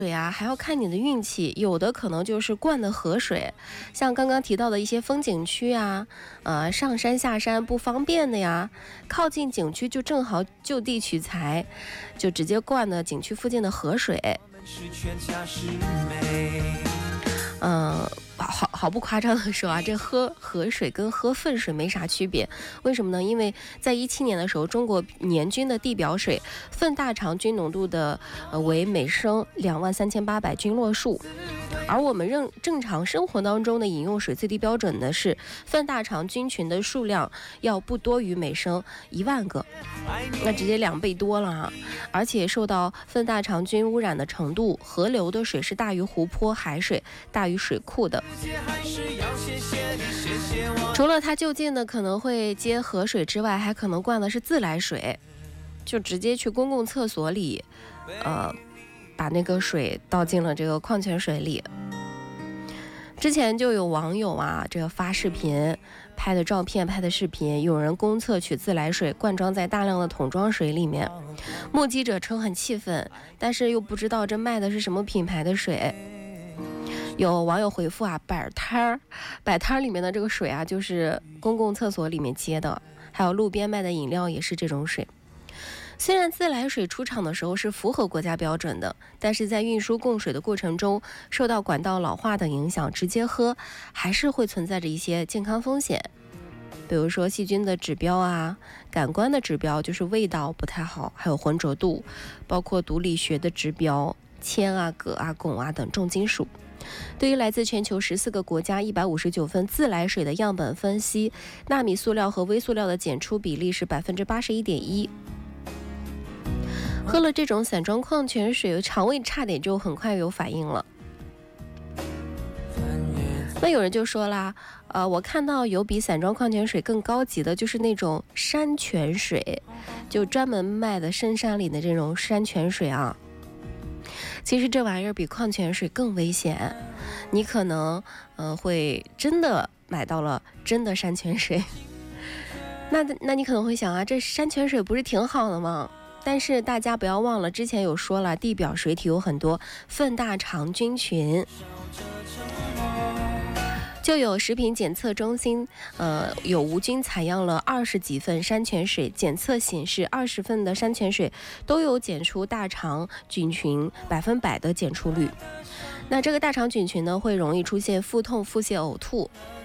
水啊，还要看你的运气，有的可能就是灌的河水，像刚刚提到的一些风景区啊，上山下山不方便的呀，靠近景区就正好就地取材，就直接灌的景区附近的河水。毫不夸张的说啊，这喝河水跟喝粪水没啥区别。为什么呢？因为在2017年的时候，中国年均的地表水粪大肠菌浓度的为每升23800均落数。而我们正常生活当中的饮用水最低标准呢是粪大肠菌群的数量要不多于每升10000个，那直接2倍多了啊！而且受到粪大肠菌污染的程度，河流的水是大于湖泊、海水，大于水库的。除了它就近的可能会接河水之外，还可能灌的是自来水，就直接去公共厕所里，把那个水倒进了这个矿泉水里。之前就有网友啊，这个发视频、拍的照片、拍的视频，有人公厕取自来水灌装在大量的桶装水里面，目击者称很气愤，但是又不知道这卖的是什么品牌的水。有网友回复啊，摆摊里面的这个水啊，就是公共厕所里面接的，还有路边卖的饮料也是这种水。虽然自来水出厂的时候是符合国家标准的，但是在运输供水的过程中，受到管道老化等影响，直接喝还是会存在着一些健康风险。比如说细菌的指标啊，感官的指标就是味道不太好，还有浑浊度，包括毒理学的指标，铅啊、铬啊、汞啊等重金属。对于来自全球14个国家159份自来水的样本分析，纳米塑料和微塑料的检出比例是81.1%。喝了这种散装矿泉水，肠胃差点就很快有反应了。那有人就说啦，我看到有比散装矿泉水更高级的，就是那种山泉水，就专门卖的深山里的这种山泉水啊。其实这玩意儿比矿泉水更危险，你可能会真的买到了真的山泉水。那你可能会想啊，这山泉水不是挺好的吗？但是大家不要忘了，之前有说了，地表水体有很多粪大肠菌群。就有食品检测中心有无菌采样了20几份山泉水，检测显示20份的山泉水都有检出大肠菌群100%的检出率。那这个大肠菌群呢，会容易出现腹痛、腹泻、呕吐。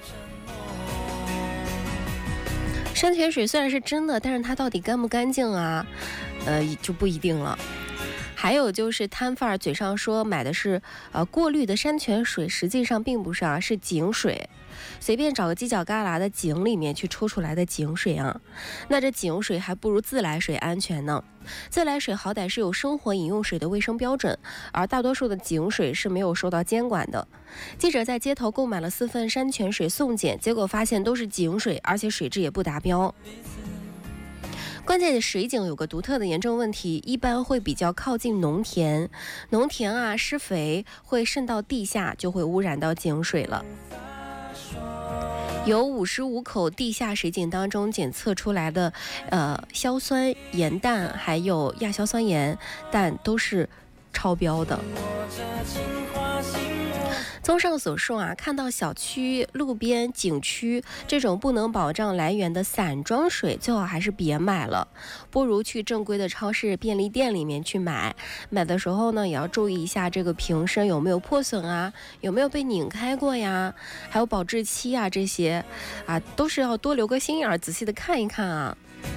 山泉水虽然是真的，但是它到底干不干净啊？就不一定了。还有就是摊贩儿嘴上说买的是过滤的山泉水，实际上并不是啊，是井水，随便找个犄角旮旯的井里面去抽出来的井水啊。那这井水还不如自来水安全呢。自来水好歹是有生活饮用水的卫生标准，而大多数的井水是没有受到监管的。记者在街头购买了4份山泉水送检，结果发现都是井水，而且水质也不达标。关键的水井有个独特的严重问题，一般会比较靠近农田啊，施肥会渗到地下，就会污染到井水了。有55口地下水井当中检测出来的硝酸盐氮还有亚硝酸盐氮都是超标的。综上所述啊，看到小区、路边、景区这种不能保障来源的散装水，最好还是别买了，不如去正规的超市、便利店里面去买。买的时候呢，也要注意一下这个瓶身有没有破损啊，有没有被拧开过呀，还有保质期啊，这些啊都是要多留个心眼儿，仔细的看一看啊。